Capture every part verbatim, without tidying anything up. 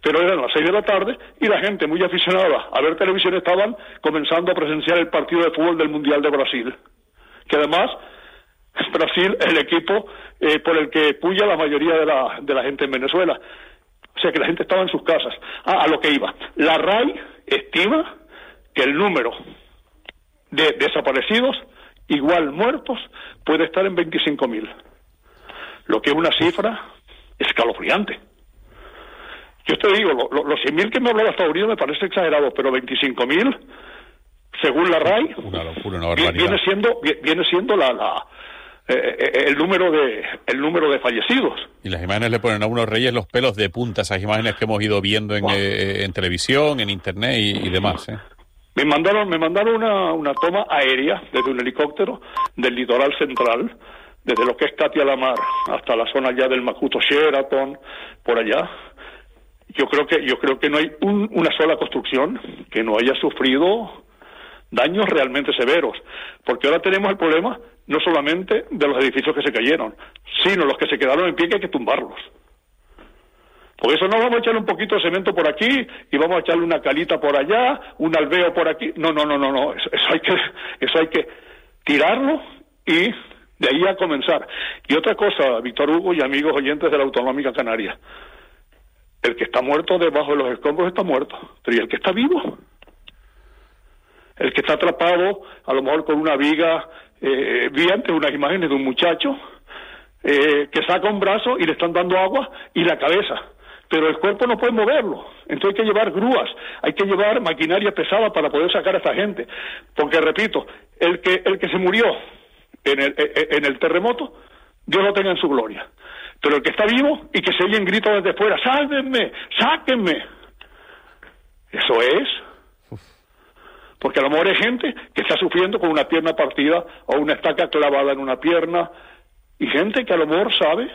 pero eran las seis de la tarde y la gente muy aficionada a ver televisión estaban comenzando a presenciar el partido de fútbol del Mundial de Brasil, que además Brasil es el equipo eh, por el que puya la mayoría de la, de la gente en Venezuela. O sea que la gente estaba en sus casas. Ah, a lo que iba. La R A I estima que el número de desaparecidos igual muertos puede estar en veinticinco mil, lo que es una cifra escalofriante. Yo te digo, lo, lo, los cien mil que me hablaba Estados Unidos me parece exagerado, pero veinticinco mil, según la R A I, una locura, una barbaridad. Viene siendo, viene siendo la, la eh, el número de el número de fallecidos. Y las imágenes le ponen a unos Reyes los pelos de punta, esas imágenes que hemos ido viendo en, wow. eh, en televisión, en internet y, y demás, ¿eh? Me mandaron, me mandaron una, una toma aérea desde un helicóptero del litoral central, desde lo que es Katia la Mar hasta la zona ya del Macuto Sheraton, por allá. Yo creo que, yo creo que no hay un, una sola construcción que no haya sufrido daños realmente severos, porque ahora tenemos el problema no solamente de los edificios que se cayeron, sino los que se quedaron en pie, que hay que tumbarlos. Por eso no vamos a echarle un poquito de cemento por aquí y vamos a echarle una calita por allá, un alveo por aquí. No, no, no, no, no. Eso, eso hay que, eso hay que tirarlo y de ahí a comenzar. Y otra cosa, Víctor Hugo y amigos oyentes de la Autonómica Canaria, el que está muerto debajo de los escombros está muerto, pero ¿y el que está vivo? El que está atrapado, a lo mejor con una viga, eh, vi antes unas imágenes de un muchacho eh, que saca un brazo y le están dando agua y la cabeza, pero el cuerpo no puede moverlo, entonces hay que llevar grúas, hay que llevar maquinaria pesada para poder sacar a esta gente, porque repito, el que el que se murió en el, en el terremoto, Dios lo tenga en su gloria, pero el que está vivo y que se oyen gritos desde fuera, ¡sálvenme! ¡Sáquenme! Eso es, porque a lo mejor hay gente que está sufriendo con una pierna partida o una estaca clavada en una pierna, y gente que a lo mejor sabe,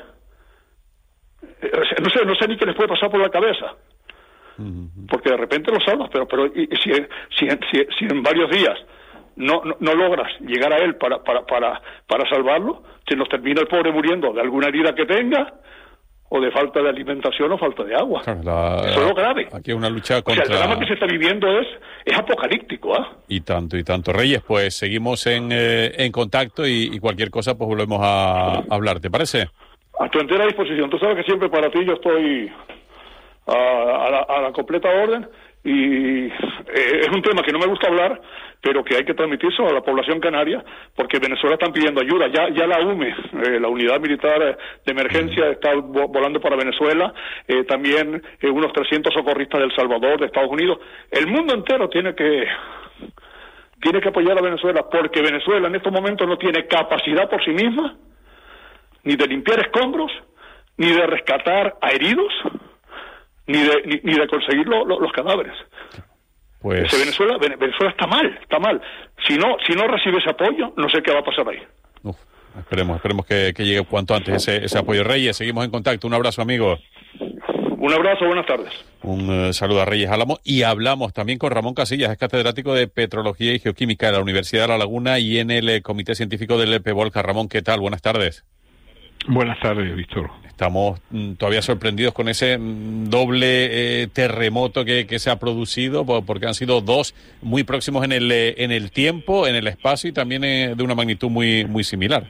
no sé, no sé ni qué les puede pasar por la cabeza, porque de repente lo salvas, pero pero y, y si, si, si, si en varios días no, no, no logras llegar a él para, para, para, para salvarlo, se nos termina el pobre muriendo de alguna herida que tenga, o de falta de alimentación o falta de agua. Claro, la, eso es lo grave. Aquí hay una lucha contra... O sea, el drama que se está viviendo es, es apocalíptico, ¿ah? ¿eh? Y tanto, y tanto. Reyes, pues seguimos en, eh, en contacto y, y cualquier cosa pues volvemos a, a hablar, ¿te parece? A tu entera disposición. Tú sabes que siempre para ti yo estoy a, a, la, a la completa orden, y eh, es un tema que no me gusta hablar, pero que hay que transmitirse a la población canaria, porque Venezuela están pidiendo ayuda. Ya ya la U M E, eh, la Unidad Militar de Emergencia, está vo- volando para Venezuela, eh, también eh, unos trescientos socorristas de El Salvador, de Estados Unidos. El mundo entero tiene que tiene que apoyar a Venezuela, porque Venezuela en estos momentos no tiene capacidad por sí misma, ni de limpiar escombros, ni de rescatar a heridos, ni de ni, ni de conseguir lo, lo, los cadáveres. Pues Ese Venezuela Venezuela está mal, está mal. Si no si no recibe ese apoyo, no sé qué va a pasar ahí. Uf, esperemos, esperemos que, que llegue cuanto antes ese, ese apoyo. Reyes, seguimos en contacto. Un abrazo, amigo. Un abrazo, buenas tardes. Un uh, saludo a Reyes Álamo, y hablamos también con Ramón Casillas, es catedrático de Petrología y Geoquímica de la Universidad de La Laguna y en el eh, Comité Científico del PEVOLCA. Ramón, ¿qué tal? Buenas tardes. Buenas tardes, Víctor. Estamos mm, todavía sorprendidos con ese mm, doble eh, terremoto que, que se ha producido, porque han sido dos muy próximos en el eh, en el tiempo, en el espacio, y también eh, de una magnitud muy muy similar.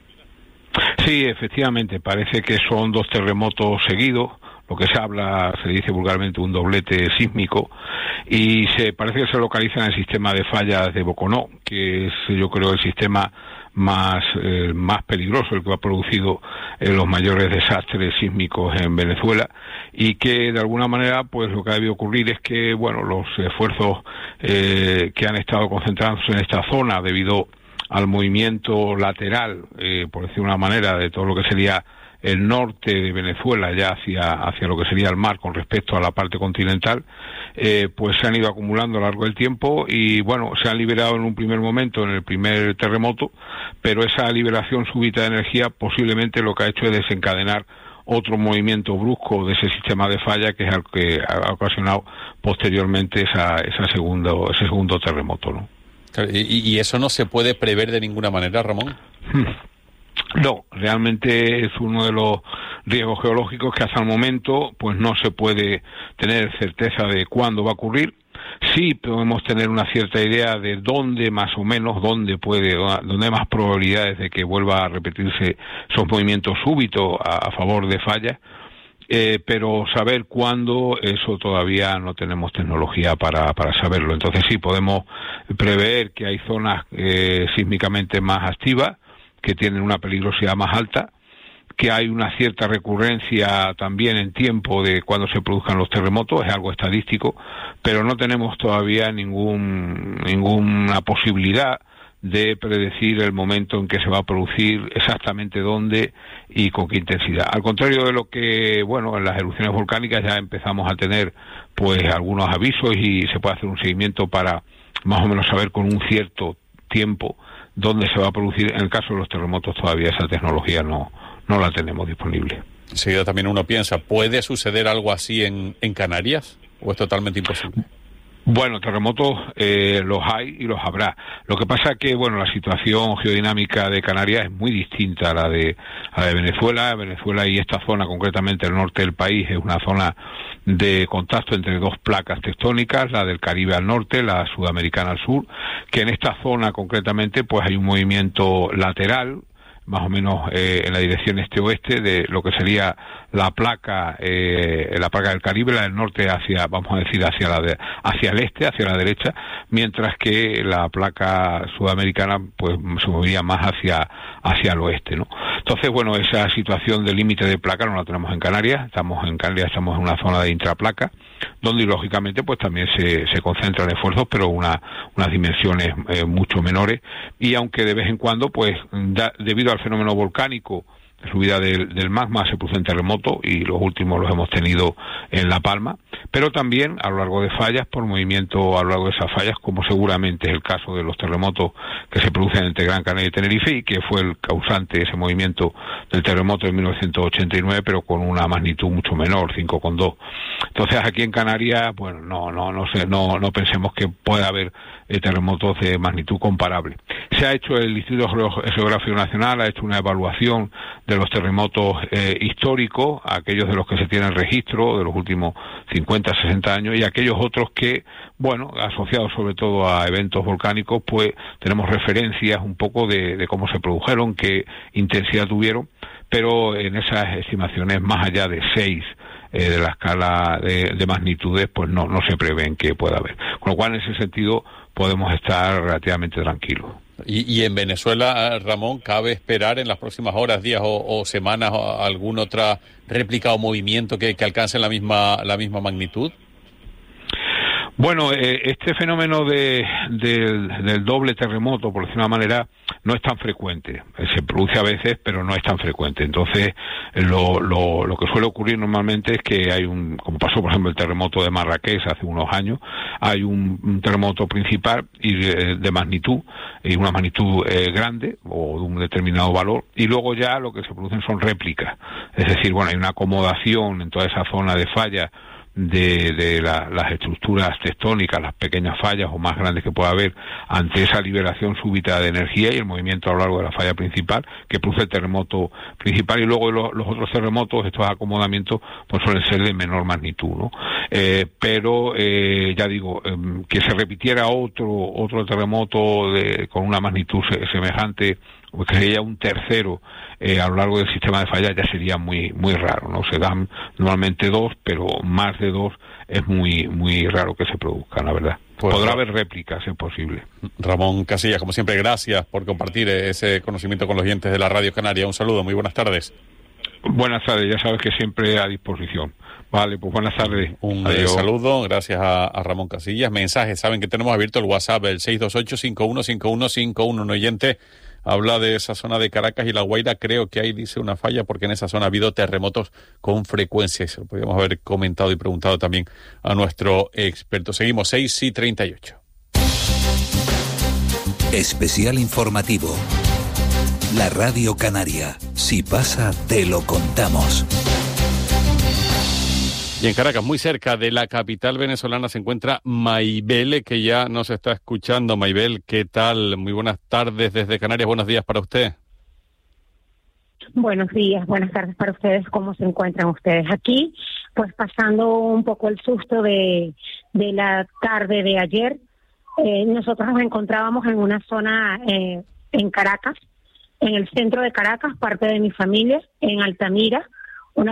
Sí, efectivamente, parece que son dos terremotos seguidos. Lo que se habla, se dice vulgarmente, un doblete sísmico, y se parece que se localiza en el sistema de fallas de Boconó, que es, yo creo, el sistema más eh, más peligroso, el que ha producido eh, los mayores desastres sísmicos en Venezuela, y que de alguna manera pues lo que ha debido ocurrir es que bueno los esfuerzos eh, que han estado concentrándose en esta zona debido al movimiento lateral, eh, por decir una manera, de todo lo que sería el norte de Venezuela ya hacia hacia lo que sería el mar con respecto a la parte continental, eh, pues se han ido acumulando a lo largo del tiempo y bueno, se han liberado en un primer momento en el primer terremoto, pero esa liberación súbita de energía posiblemente lo que ha hecho es desencadenar otro movimiento brusco de ese sistema de falla, que es el que ha ocasionado posteriormente esa esa segundo ese segundo terremoto, ¿no? ¿Y, y eso no se puede prever de ninguna manera, Ramón? No, realmente es uno de los riesgos geológicos que hasta el momento pues no se puede tener certeza de cuándo va a ocurrir. Sí podemos tener una cierta idea de dónde más o menos, dónde puede, dónde hay más probabilidades de que vuelva a repetirse esos movimientos súbitos a, a favor de fallas, eh, pero saber cuándo, eso todavía no tenemos tecnología para, para saberlo. Entonces sí podemos prever que hay zonas eh, sísmicamente más activas, que tienen una peligrosidad más alta, que hay una cierta recurrencia también en tiempo de cuando se produzcan los terremotos, es algo estadístico, pero no tenemos todavía ningún ninguna posibilidad de predecir el momento en que se va a producir, exactamente dónde y con qué intensidad. Al contrario de lo que, bueno, en las erupciones volcánicas ya empezamos a tener pues algunos avisos y se puede hacer un seguimiento para más o menos saber con un cierto tiempo dónde se va a producir. En el caso de los terremotos todavía esa tecnología no no la tenemos disponible. Enseguida también uno piensa, ¿puede suceder algo así en, en Canarias o es totalmente imposible? Bueno, terremotos eh, los hay y los habrá. Lo que pasa es que, bueno, la situación geodinámica de Canarias es muy distinta a la de a la de Venezuela. Venezuela y esta zona, concretamente el norte del país, es una zona de contacto entre dos placas tectónicas, la del Caribe al norte, la sudamericana al sur, que en esta zona concretamente pues hay un movimiento lateral, más o menos eh, en la dirección este-oeste de lo que sería la placa eh, la placa del Caribe, la del norte hacia, vamos a decir, hacia la de, hacia el este, hacia la derecha, mientras que la placa sudamericana pues se movería más hacia hacia el oeste, ¿no? Entonces, bueno, esa situación de límite de placa no la tenemos en Canarias, estamos en Canarias, estamos en una zona de intraplaca, donde lógicamente pues también se, se concentran esfuerzos, pero una, unas dimensiones eh, mucho menores, y aunque de vez en cuando pues da, debido al fenómeno volcánico, la subida del, del magma, se producen terremotos, y los últimos los hemos tenido en La Palma, pero también a lo largo de fallas, por movimiento a lo largo de esas fallas, como seguramente es el caso de los terremotos que se producen entre Gran Canaria y Tenerife, y que fue el causante de ese movimiento del terremoto de mil novecientos ochenta y nueve, pero con una magnitud mucho menor, cinco coma dos. Entonces aquí en Canarias, bueno, no no no sé, no no pensemos que pueda haber eh, terremotos de magnitud comparable. Se ha hecho, el Instituto Geográfico Nacional ha hecho una evaluación de los terremotos eh, históricos, aquellos de los que se tienen registro de los últimos cincuenta, sesenta años, y aquellos otros que, bueno, asociados sobre todo a eventos volcánicos, pues tenemos referencias un poco de, de cómo se produjeron, qué intensidad tuvieron, pero en esas estimaciones más allá de seis eh, de la escala de, de magnitudes, pues no, no se prevén que pueda haber. Con lo cual, en ese sentido, podemos estar relativamente tranquilos. Y, y en Venezuela, Ramón, ¿cabe esperar en las próximas horas, días o, o semanas alguna otra réplica o movimiento que, que alcance la misma, la misma magnitud? Bueno, eh, este fenómeno de, de, del doble terremoto, por decir una manera, no es tan frecuente. Eh, se produce a veces, pero no es tan frecuente. Entonces, lo, lo, lo que suele ocurrir normalmente es que hay un, como pasó por ejemplo el terremoto de Marrakech hace unos años, hay un, un terremoto principal y de, de magnitud, y una magnitud eh, grande o de un determinado valor, y luego ya lo que se producen son réplicas. Es decir, bueno, hay una acomodación en toda esa zona de falla de, de la, las estructuras tectónicas, las pequeñas fallas o más grandes que pueda haber, ante esa liberación súbita de energía y el movimiento a lo largo de la falla principal que produce el terremoto principal, y luego los, los otros terremotos, estos acomodamientos, pues suelen ser de menor magnitud, ¿no? Eh, pero eh, ya digo, eh, que se repitiera otro otro terremoto de, con una magnitud se, semejante, o que sería un tercero eh, a lo largo del sistema de fallas, ya sería muy muy raro, ¿no? Se dan normalmente dos, pero más de dos es muy muy raro que se produzcan, la verdad. Pues podrá haber réplicas, es posible. Ramón Casillas, como siempre, gracias por compartir ese conocimiento con los oyentes de la Radio Canaria. Un saludo, muy buenas tardes. Buenas tardes, ya sabes que siempre a disposición. Vale, pues buenas tardes. Un Adiós. saludo, gracias a, a Ramón Casillas. Mensajes, saben que tenemos abierto el WhatsApp, el seis dos ocho, cinco uno cinco uno cinco uno. Un oyente habla de esa zona de Caracas y La Guaira. Creo que ahí dice una falla porque en esa zona ha habido terremotos con frecuencia. Y se lo podríamos haber comentado y preguntado también a nuestro experto. Seguimos, seis y treinta y ocho. Especial informativo. La Radio Canaria. Si pasa, te lo contamos. Y en Caracas, muy cerca de la capital venezolana, se encuentra Maybel, que ya nos está escuchando. Maybel, ¿qué tal? Muy buenas tardes desde Canarias, buenos días para usted. Buenos días, buenas tardes para ustedes. ¿Cómo se encuentran ustedes aquí? Pues pasando un poco el susto de, de la tarde de ayer. Eh, nosotros nos encontrábamos en una zona eh, en Caracas, en el centro de Caracas, parte de mi familia, en Altamira. Una...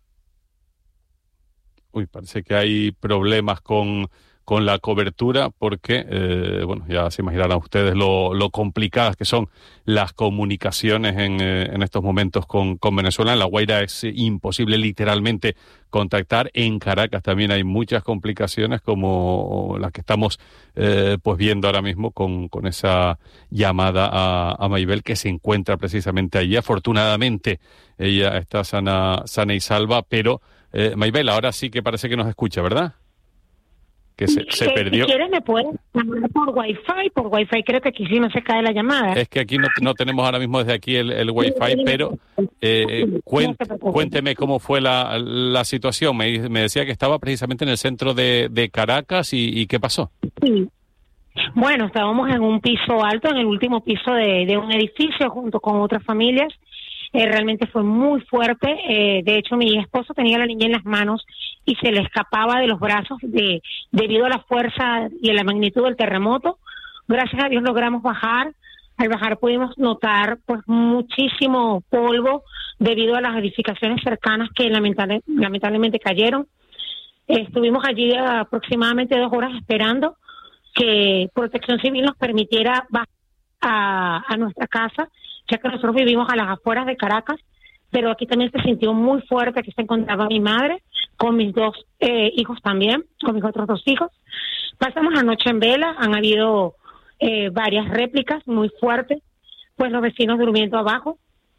Uy, parece que hay problemas con... con la cobertura, porque, eh, bueno, ya se imaginarán ustedes lo, lo complicadas que son las comunicaciones en, eh, en estos momentos con, con Venezuela. En La Guaira es imposible literalmente contactar. En Caracas también hay muchas complicaciones, como las que estamos eh, pues viendo ahora mismo con, con esa llamada a, a Maybel, que se encuentra precisamente allí. Afortunadamente, ella está sana, sana y salva, pero eh, Maybel, ahora sí que parece que nos escucha, ¿verdad? Que se, se eh, perdió. Si quieres me puedes llamar por Wi-Fi, por Wi-Fi creo que aquí sí no se cae la llamada. Es que aquí no, no tenemos ahora mismo desde aquí el, el Wi-Fi, pero eh, cuent, cuénteme cómo fue la, la situación. Me, me decía que estaba precisamente en el centro de, de Caracas y, y ¿qué pasó? Sí. Bueno, estábamos en un piso alto, en el último piso de, de un edificio junto con otras familias. Eh, realmente fue muy fuerte. Eh, de hecho, mi esposo tenía a la niña en las manos y se le escapaba de los brazos de, debido a la fuerza y a la magnitud del terremoto. Gracias a Dios logramos bajar. Al bajar pudimos notar pues muchísimo polvo debido a las edificaciones cercanas que lamentable, lamentablemente cayeron. Eh, estuvimos allí aproximadamente dos horas esperando que Protección Civil nos permitiera bajar a, a nuestra casa, ya que nosotros vivimos a las afueras de Caracas, pero aquí también se sintió muy fuerte. Aquí se encontraba mi madre, con mis dos eh, hijos también, con mis otros dos hijos. Pasamos la noche en vela, han habido eh, varias réplicas muy fuertes, pues los vecinos durmiendo abajo.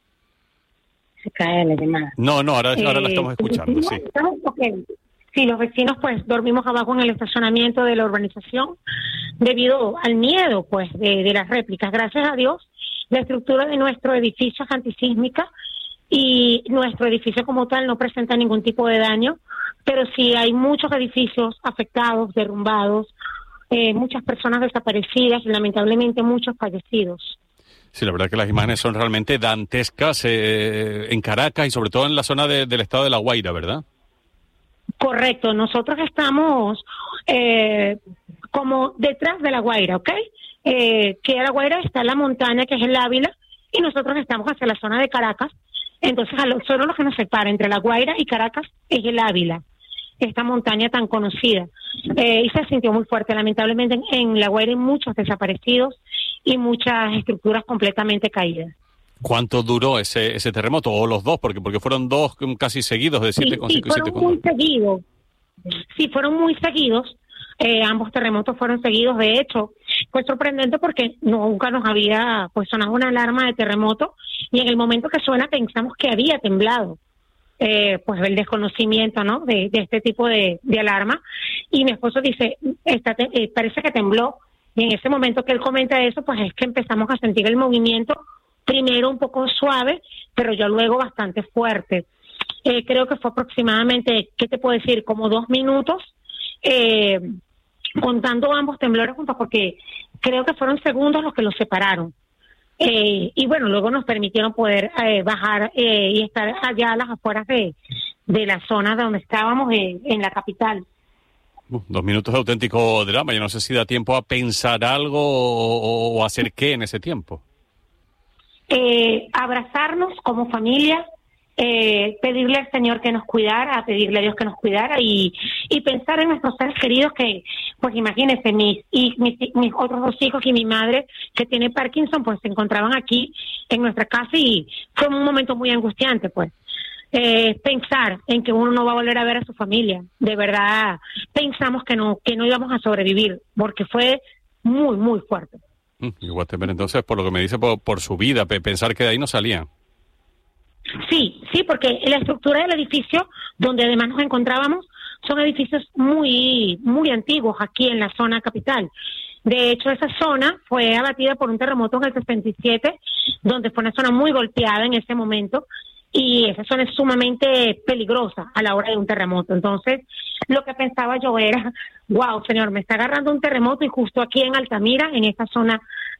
Se cae la llamada. No, no, ahora, ahora eh, la estamos escuchando, sí. Okay. Sí, los vecinos pues dormimos abajo en el estacionamiento de la urbanización debido al miedo pues de, de las réplicas. Gracias a Dios, la estructura de nuestro edificio es antisísmica y nuestro edificio como tal no presenta ningún tipo de daño, pero sí hay muchos edificios afectados, derrumbados, eh, muchas personas desaparecidas y lamentablemente muchos fallecidos. Sí, la verdad que las imágenes son realmente dantescas eh, en Caracas y sobre todo en la zona de, del estado de La Guaira, ¿verdad? Correcto, nosotros estamos eh, como detrás de La Guaira, ¿ok? Eh, que a La Guaira está la montaña que es el Ávila y nosotros estamos hacia la zona de Caracas. Entonces, a lo, solo lo que nos separa entre La Guaira y Caracas es el Ávila, esta montaña tan conocida. Eh, y se sintió muy fuerte. Lamentablemente en, en La Guaira hay muchos desaparecidos y muchas estructuras completamente caídas. ¿Cuánto duró ese ese terremoto? ¿O los dos? Porque porque fueron dos casi seguidos de siete coma cinco sí, sí, fueron muy seguidos. Sí, fueron muy seguidos. Eh, ambos terremotos fueron seguidos. De hecho, fue sorprendente porque nunca nos había pues sonado una alarma de terremoto y en el momento que suena pensamos que había temblado. Eh, pues el desconocimiento, ¿no? De, de este tipo de, de alarma. Y mi esposo dice, Está te, eh, parece que tembló. Y en ese momento que él comenta eso, pues es que empezamos a sentir el movimiento primero un poco suave, pero ya luego bastante fuerte. Eh, creo que fue aproximadamente, ¿qué te puedo decir? Como dos minutos, eh, contando ambos temblores juntos, porque creo que fueron segundos los que los separaron. Eh, y bueno, luego nos permitieron poder eh, bajar eh, y estar allá a las afueras de, de la zona donde estábamos, eh, en la capital. Uh, dos minutos de auténtico drama. Yo no sé si da tiempo a pensar algo o, o hacer qué en ese tiempo. Eh, abrazarnos como familia, eh, pedirle al Señor que nos cuidara, pedirle a Dios que nos cuidara y, y pensar en nuestros seres queridos que, pues imagínense, mis, y, mis, mis otros dos hijos y mi madre que tiene Parkinson, pues se encontraban aquí en nuestra casa y fue un momento muy angustiante, pues. Eh, pensar en que uno no va a volver a ver a su familia. De verdad, pensamos que no, que no íbamos a sobrevivir porque fue muy, muy fuerte. Igual te ven entonces, por lo que me dice, por, por su vida, pensar que de ahí no salían. Sí, sí, porque la estructura del edificio donde además nos encontrábamos son edificios muy, muy antiguos aquí en la zona capital. De hecho, esa zona fue abatida por un terremoto en el sesenta y siete, donde fue una zona muy golpeada en ese momento, y esa zona es sumamente peligrosa a la hora de un terremoto. Entonces, lo que pensaba yo era, wow, señor, me está agarrando un terremoto y justo aquí en Altamira, en esta zona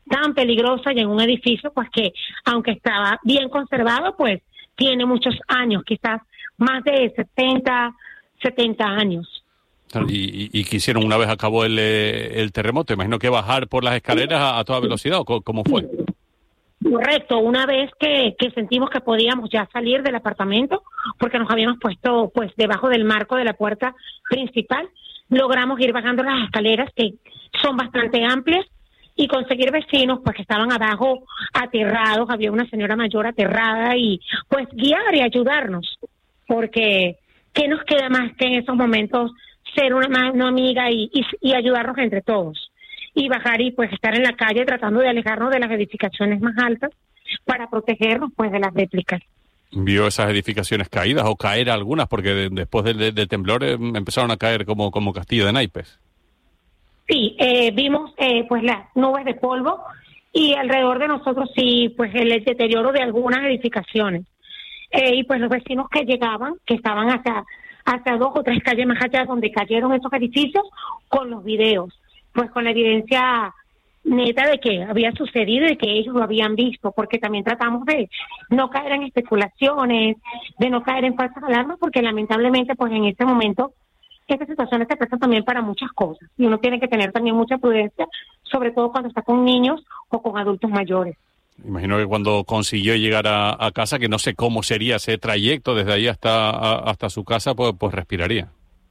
tan peligrosa y en un edificio pues que aunque estaba bien conservado pues tiene muchos años, quizás más de setenta, setenta años. Y, y, y que hicieron una vez acabó el, el terremoto, imagino que bajar por las escaleras a, a toda velocidad, ¿o cómo fue? Correcto, una vez que, que sentimos que podíamos ya salir del apartamento, porque nos habíamos puesto pues debajo del marco de la puerta principal, logramos ir bajando las escaleras que son bastante amplias y conseguir vecinos pues que estaban abajo aterrados, había una señora mayor aterrada y pues guiar y ayudarnos, porque ¿qué nos queda más que en esos momentos ser una, una amiga y, y, y ayudarnos entre todos? Y bajar y pues estar en la calle tratando de alejarnos de las edificaciones más altas para protegernos pues de las réplicas. ¿Vio esas edificaciones caídas o caer algunas? Porque de, después del, del temblor eh, empezaron a caer como, como castillo de naipes. Sí, eh, vimos eh, pues las nubes de polvo y alrededor de nosotros sí pues el deterioro de algunas edificaciones. Eh, y pues los vecinos que llegaban, que estaban hasta, hasta dos o tres calles más allá donde cayeron esos edificios, con los videos, pues con la evidencia neta de que había sucedido y que ellos lo habían visto, porque también tratamos de no caer en especulaciones, de no caer en falsas alarmas, porque lamentablemente pues en este momento estas situaciones se prestan también para muchas cosas y uno tiene que tener también mucha prudencia, sobre todo cuando está con niños o con adultos mayores. Imagino que cuando consiguió llegar a, a casa, que no sé cómo sería ese trayecto desde ahí hasta, a, hasta su casa, pues, pues respiraría.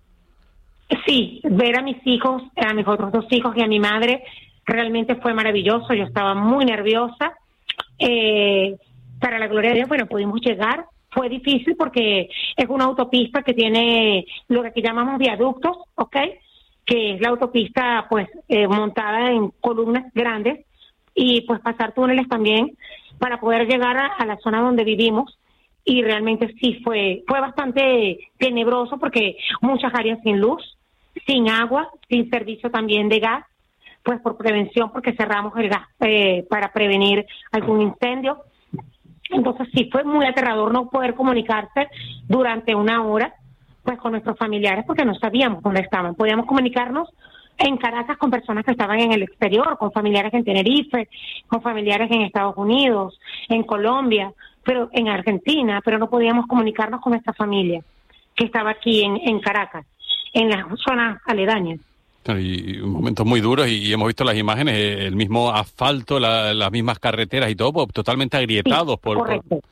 Sí, ver a mis hijos, a mis otros dos hijos y a mi madre, realmente fue maravilloso. Yo estaba muy nerviosa. Eh, para la gloria de Dios, bueno, pudimos llegar. Fue difícil porque es una autopista que tiene lo que aquí llamamos viaductos, ¿ok? Que es la autopista, pues, eh, montada en columnas grandes y, pues, pasar túneles también para poder llegar a, a la zona donde vivimos. Y realmente sí fue fue bastante tenebroso porque muchas áreas sin luz, sin agua, sin servicio también de gas, pues por prevención, porque cerramos el gas eh, para prevenir algún incendio. Entonces sí fue muy aterrador no poder comunicarse durante una hora pues con nuestros familiares porque no sabíamos dónde estaban. Podíamos comunicarnos en Caracas con personas que estaban en el exterior, con familiares en Tenerife, con familiares en Estados Unidos, en Colombia, pero en Argentina, pero no podíamos comunicarnos con nuestra familia que estaba aquí en, en Caracas, en las zonas aledañas. Y momentos muy duros y hemos visto las imágenes, el mismo asfalto, la, las mismas carreteras y todo, totalmente agrietados. Sí, por, correcto. Por...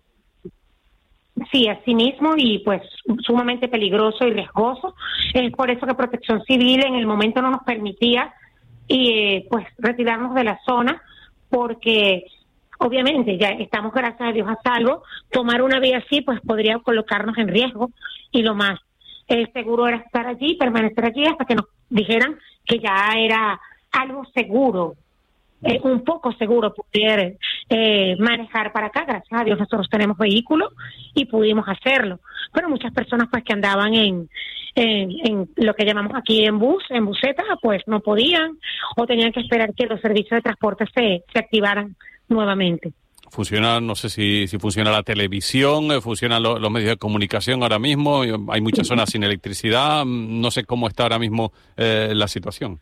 Sí, así mismo y pues sumamente peligroso y riesgoso. Es por eso que Protección Civil en el momento no nos permitía y eh, pues retirarnos de la zona porque obviamente ya estamos gracias a Dios a salvo. Tomar una vía así pues podría colocarnos en riesgo y lo más eh, seguro era estar allí, permanecer allí hasta que nos dijeran que ya era algo seguro, eh, un poco seguro poder eh, manejar para acá. Gracias a Dios nosotros tenemos vehículos y pudimos hacerlo, pero muchas personas pues que andaban en, en, en lo que llamamos aquí en bus, en buseta, pues no podían o tenían que esperar que los servicios de transporte se, se activaran nuevamente. Funciona, no sé si, si funciona la televisión, funcionan lo, los medios de comunicación ahora mismo, hay muchas zonas sin electricidad, no sé cómo está ahora mismo eh, la situación.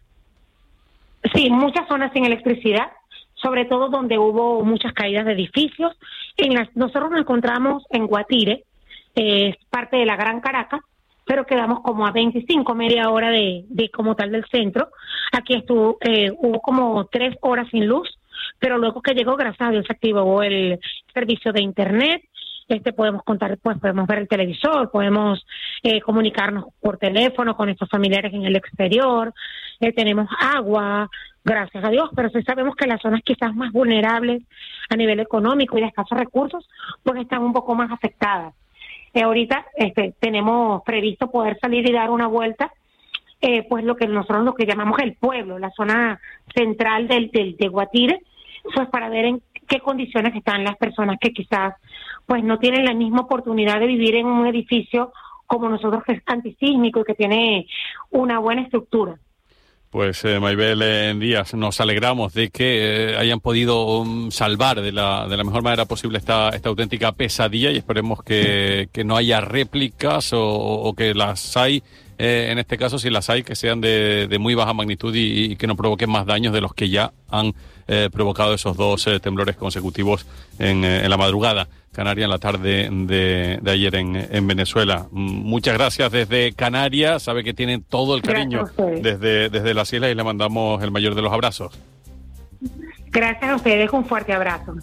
Sí, muchas zonas sin electricidad, sobre todo donde hubo muchas caídas de edificios. En las, nosotros nos encontramos en Guatire, eh, es parte de la Gran Caracas, pero quedamos como a veinticinco, media hora de, de como tal del centro. Aquí estuvo, eh, hubo como tres horas sin luz, pero luego que llegó, gracias a Dios, se activó el servicio de internet. Este podemos contar, pues podemos ver el televisor, podemos eh, comunicarnos por teléfono con nuestros familiares en el exterior, eh, tenemos agua, gracias a Dios, pero sí sabemos que las zonas quizás más vulnerables a nivel económico y de escasos recursos, pues están un poco más afectadas. Eh, ahorita este, tenemos previsto poder salir y dar una vuelta, eh, pues lo que nosotros lo que llamamos el pueblo, la zona central del, del de Guatire, pues para ver en qué condiciones están las personas que quizás pues no tienen la misma oportunidad de vivir en un edificio como nosotros, que es antisísmico y que tiene una buena estructura. Pues eh, Maybel eh, Díaz, nos alegramos de que eh, hayan podido um, salvar de la de la mejor manera posible esta esta auténtica pesadilla y esperemos que, que no haya réplicas o, o que las hay eh, en este caso, si las hay, que sean de, de muy baja magnitud y, y que no provoquen más daños de los que ya han eh, provocado esos dos eh, temblores consecutivos en, eh, en la madrugada canaria, en la tarde de, de ayer en, en Venezuela. Muchas gracias desde Canarias, sabe que tienen todo el cariño desde, desde las islas y le mandamos el mayor de los abrazos. Gracias a ustedes, un fuerte abrazo.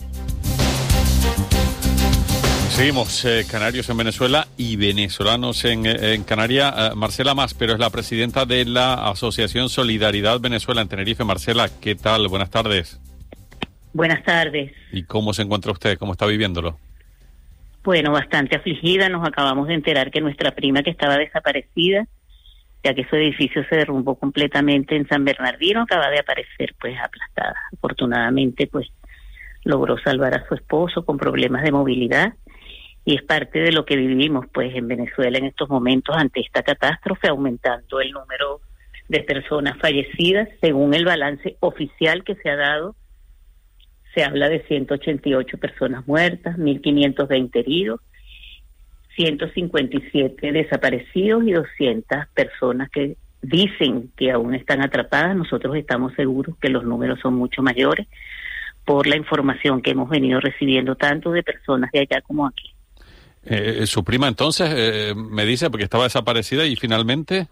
Seguimos, eh, canarios en Venezuela y venezolanos en, en Canarias. Uh, Marcela Maspero es la presidenta de la Asociación Solidaridad Venezuela en Tenerife. Marcela, ¿qué tal? Buenas tardes. Buenas tardes. ¿Y cómo se encuentra usted? ¿Cómo está viviéndolo? Bueno, bastante afligida. Nos acabamos de enterar que nuestra prima, que estaba desaparecida, ya que su edificio se derrumbó completamente en San Bernardino, acaba de aparecer pues aplastada. Afortunadamente pues logró salvar a su esposo con problemas de movilidad y es parte de lo que vivimos pues en Venezuela en estos momentos ante esta catástrofe, aumentando el número de personas fallecidas. Según el balance oficial que se ha dado, se habla de ciento ochenta y ocho personas muertas, mil quinientos veinte heridos, ciento cincuenta y siete desaparecidos y doscientas personas que dicen que aún están atrapadas. Nosotros estamos seguros que los números son mucho mayores por la información que hemos venido recibiendo tanto de personas de allá como aquí. Eh, ¿Su prima entonces eh, me dice porque estaba desaparecida y finalmente?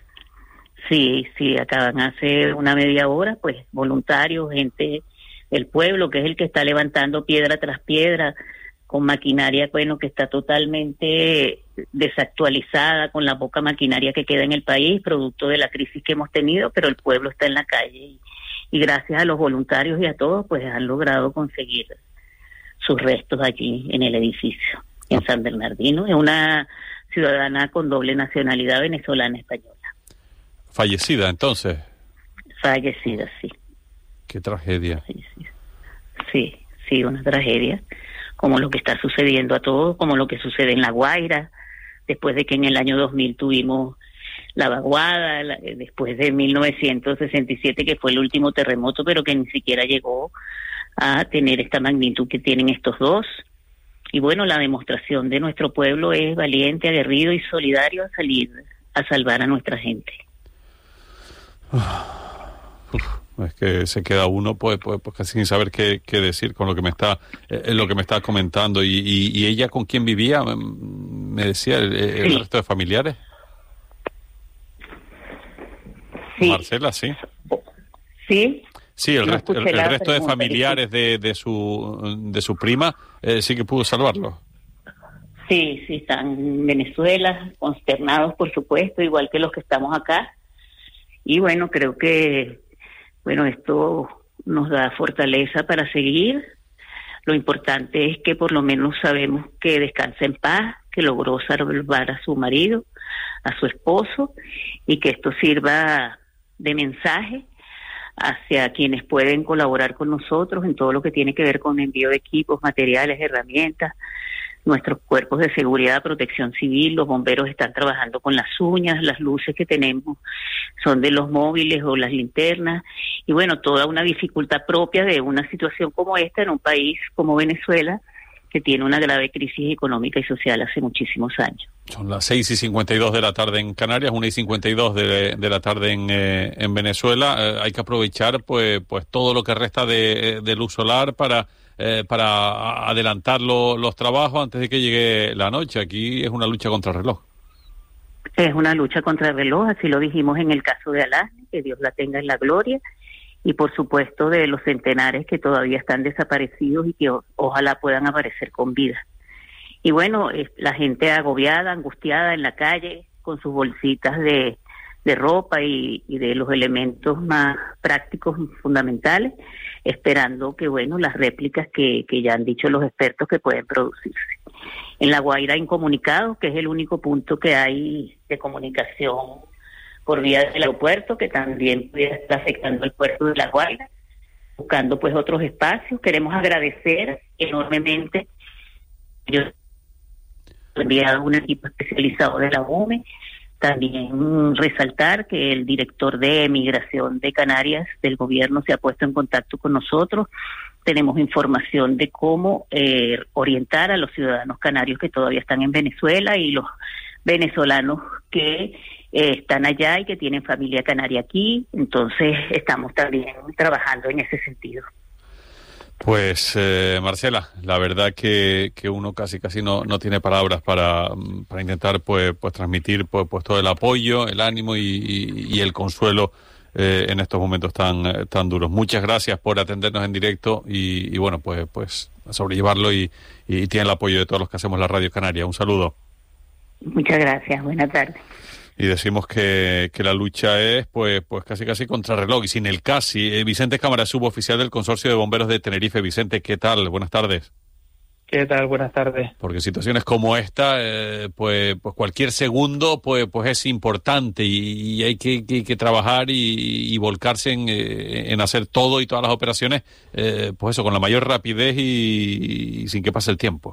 Sí, sí, acaban hace una media hora, pues voluntarios, gente del pueblo, que es el que está levantando piedra tras piedra, con maquinaria, bueno, que está totalmente desactualizada, con la poca maquinaria que queda en el país, producto de la crisis que hemos tenido, pero el pueblo está en la calle y, y gracias a los voluntarios y a todos, pues han logrado conseguir sus restos allí en el edificio, en San Bernardino. Es una ciudadana con doble nacionalidad venezolana-española. ¿Fallecida entonces? Fallecida, sí. Qué tragedia. Sí, sí, una tragedia, como lo que está sucediendo a todos, como lo que sucede en La Guaira, después de que en el año dos mil tuvimos la vaguada, la, después de mil novecientos sesenta y siete, que fue el último terremoto, pero que ni siquiera llegó a tener esta magnitud que tienen estos dos. Y bueno, la demostración de nuestro pueblo es valiente, aguerrido y solidario a salir a salvar a nuestra gente. Uf. Es que se queda uno pues, pues, pues casi sin saber qué, qué decir con lo que me está eh, lo que me está comentando. Y, y, y ella con quién vivía, me decía, el, el sí. resto de familiares. Sí. Marcela, sí. Sí. Sí, el no resto el, el resto de familiares de, de su de su prima eh, sí que pudo salvarlo. Sí, sí, están en Venezuela, consternados por supuesto, igual que los que estamos acá. Y bueno, creo que Bueno, esto nos da fortaleza para seguir. Lo importante es que por lo menos sabemos que descansa en paz, que logró salvar a su marido, a su esposo, y que esto sirva de mensaje hacia quienes pueden colaborar con nosotros en todo lo que tiene que ver con envío de equipos, materiales, herramientas. Nuestros cuerpos de seguridad, protección civil, los bomberos están trabajando con las uñas, las luces que tenemos son de los móviles o las linternas, y bueno, toda una dificultad propia de una situación como esta en un país como Venezuela, que tiene una grave crisis económica y social hace muchísimos años. Son las seis y cincuenta y dos de la tarde en Canarias, una y cincuenta y dos de, de la tarde en, eh, en Venezuela. Eh, hay que aprovechar pues, pues todo lo que resta de, de luz solar para... Eh, para adelantar lo, los trabajos antes de que llegue la noche. Aquí es una lucha contra el reloj. Es una lucha contra el reloj, así lo dijimos en el caso de Alasni, que Dios la tenga en la gloria, y por supuesto de los centenares que todavía están desaparecidos y que o, ojalá puedan aparecer con vida. Y bueno, es, la gente agobiada, angustiada en la calle, con sus bolsitas de, de ropa y, y de los elementos más prácticos fundamentales, esperando que, bueno, las réplicas que, que ya han dicho los expertos que pueden producirse. En La Guaira incomunicados, que es el único punto que hay de comunicación por vía del aeropuerto, que también pudiera estar afectando el puerto de La Guaira, buscando pues otros espacios. Queremos agradecer enormemente. Yo he enviado un equipo especializado de la U M E. También resaltar que el director de Migración de Canarias del gobierno se ha puesto en contacto con nosotros. Tenemos información de cómo eh, orientar a los ciudadanos canarios que todavía están en Venezuela y los venezolanos que eh, están allá y que tienen familia canaria aquí. Entonces estamos también trabajando en ese sentido. Pues eh, Marcela, la verdad que, que uno casi casi no, no tiene palabras para, para intentar pues, pues transmitir pues, pues todo el apoyo, el ánimo y, y, y el consuelo eh, en estos momentos tan tan duros. Muchas gracias por atendernos en directo y, y bueno, pues pues a sobrellevarlo y, y tiene el apoyo de todos los que hacemos la Radio Canaria. Un saludo. Muchas gracias, buenas tardes. Y decimos que, que la lucha es pues pues casi casi contrarreloj y sin el casi. Eh, Vicente Cámara, suboficial del Consorcio de Bomberos de Tenerife. Vicente, ¿qué tal? Buenas tardes. ¿Qué tal? Buenas tardes. Porque situaciones como esta, eh, pues pues cualquier segundo pues pues es importante y, y hay que, que, que trabajar y, y volcarse en, en hacer todo y todas las operaciones, eh, pues eso, con la mayor rapidez y, y sin que pase el tiempo.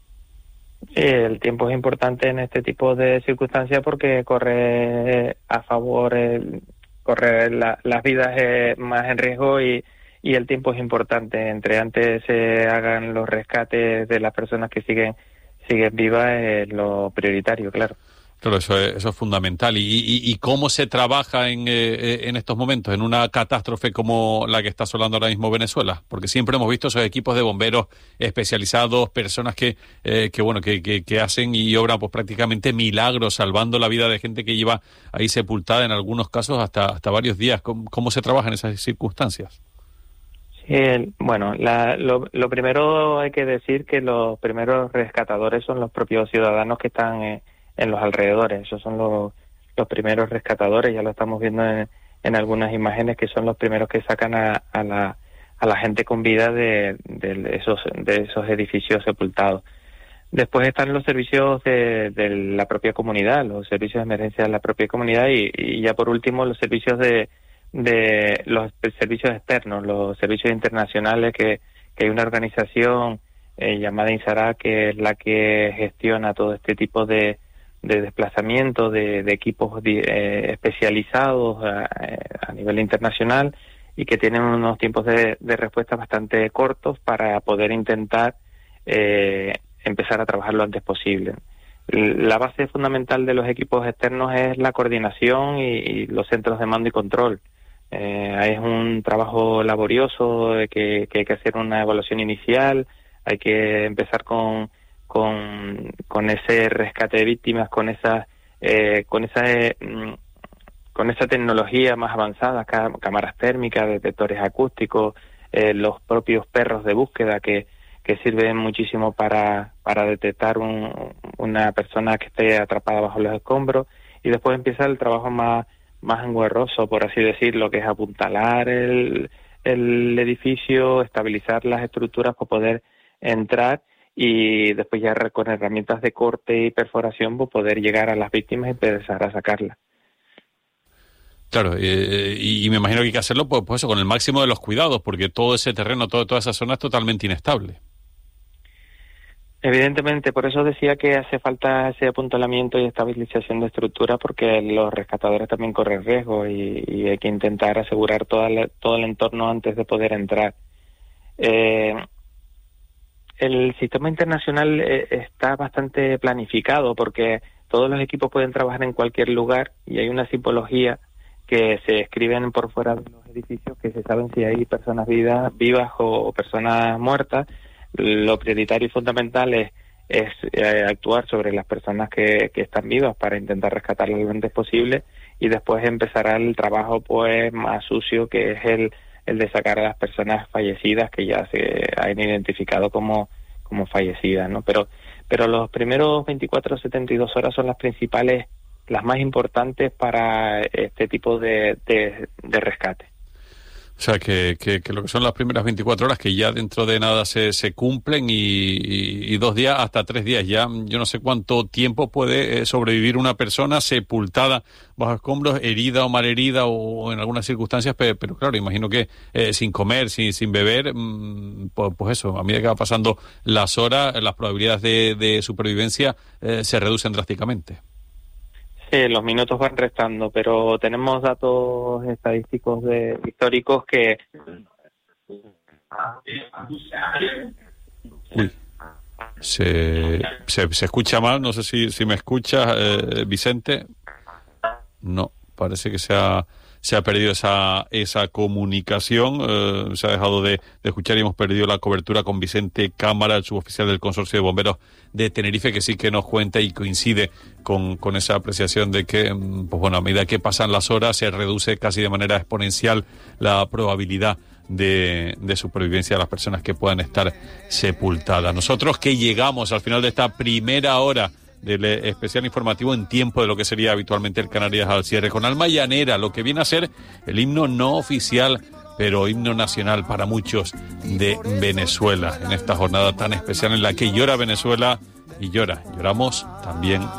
El tiempo es importante en este tipo de circunstancias porque corre a favor, el, corre la, las vidas eh, más en riesgo y, y el tiempo es importante. Entre antes se hagan los rescates de las personas que siguen siguen vivas es lo prioritario, claro. Claro, eso es, eso es fundamental. ¿Y, y, y cómo se trabaja en, eh, en estos momentos, en una catástrofe como la que está asolando ahora mismo Venezuela? Porque siempre hemos visto esos equipos de bomberos especializados, personas que, eh, que bueno, que, que, que hacen y obran pues prácticamente milagros, salvando la vida de gente que lleva ahí sepultada en algunos casos hasta, hasta varios días. ¿Cómo, cómo se trabaja en esas circunstancias? Sí, el, bueno, la, lo, lo primero hay que decir que los primeros rescatadores son los propios ciudadanos que están eh, en los alrededores. Esos son los, los primeros rescatadores, ya lo estamos viendo en, en algunas imágenes, que son los primeros que sacan a, a, la, a la gente con vida de, de, esos, de esos edificios sepultados. Después están los servicios de, de la propia comunidad, los servicios de emergencia de la propia comunidad y, y ya por último los servicios de, de los servicios externos, los servicios internacionales, que, que hay una organización eh, llamada INSARAC, que es la que gestiona todo este tipo de de desplazamiento de, de equipos eh, especializados a, a nivel internacional y que tienen unos tiempos de, de respuesta bastante cortos para poder intentar eh, empezar a trabajar lo antes posible. La base fundamental de los equipos externos es la coordinación y, y los centros de mando y control. Eh, es un trabajo laborioso de que, que hay que hacer una evaluación inicial, hay que empezar con con con ese rescate de víctimas, con esa eh, con esa eh, con esa tecnología más avanzada, cámaras térmicas, detectores acústicos, eh, los propios perros de búsqueda que que sirven muchísimo para para detectar un, una persona que esté atrapada bajo los escombros, y después empieza el trabajo más más engorroso, por así decirlo, que es apuntalar el el edificio, estabilizar las estructuras para poder entrar, y después ya con herramientas de corte y perforación pues poder llegar a las víctimas y empezar a sacarlas. Claro, eh, y, y me imagino que hay que hacerlo pues, pues eso, con el máximo de los cuidados, porque todo ese terreno, todo, toda esa zona es totalmente inestable. Evidentemente, por eso decía que hace falta ese apuntalamiento y estabilización de estructura, porque los rescatadores también corren riesgo y, y hay que intentar asegurar toda la, todo el entorno antes de poder entrar. Eh, El sistema internacional eh, está bastante planificado porque todos los equipos pueden trabajar en cualquier lugar y hay una tipología que se escriben por fuera de los edificios que se saben si hay personas vivas, vivas o, o personas muertas. Lo prioritario y fundamental es, es eh, actuar sobre las personas que, que están vivas para intentar rescatarlas lo antes posible, y después empezará el trabajo pues más sucio, que es el el de sacar a las personas fallecidas que ya se han identificado como como fallecidas, ¿no? Pero pero los primeros veinticuatro a setenta y dos horas son las principales, las más importantes para este tipo de, de, de rescate. O sea, que, que, que lo que son las primeras veinticuatro horas, que ya dentro de nada se, se cumplen, y, y, y dos días hasta tres días. Ya yo no sé cuánto tiempo puede sobrevivir una persona sepultada bajo escombros, herida o malherida, o en algunas circunstancias, pero, pero claro, imagino que eh, sin comer, sin, sin beber, mmm, pues, pues eso, a medida que va pasando las horas, las probabilidades de, de supervivencia eh, se reducen drásticamente. Sí, los minutos van restando, pero tenemos datos estadísticos de históricos que... Uy, se, se, se escucha mal, no sé si, si me escuchas, eh, Vicente. no, parece que se ha, se ha perdido esa, esa comunicación, eh, se ha dejado de, de escuchar y hemos perdido la cobertura con Vicente Cámara, el suboficial del Consorcio de Bomberos de Tenerife, que sí que nos cuenta y coincide con, con esa apreciación de que, pues bueno, a medida que pasan las horas se reduce casi de manera exponencial la probabilidad de, de supervivencia de las personas que puedan estar sepultadas. Nosotros que llegamos al final de esta primera hora del especial informativo en tiempo de lo que sería habitualmente el Canarias al cierre, con Alma Llanera, lo que viene a ser el himno no oficial, pero himno nacional para muchos de Venezuela, en esta jornada tan especial en la que llora Venezuela y llora, lloramos también